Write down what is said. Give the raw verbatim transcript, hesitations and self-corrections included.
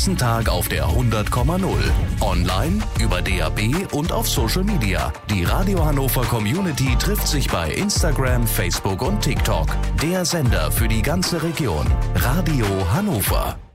ganzen Tag auf der hundert Komma null. Online, über D A B und auf Social Media. Die Radio Hannover Community trifft sich bei Instagram, Facebook und TikTok. Der Sender für die ganze Region. Radio Hannover.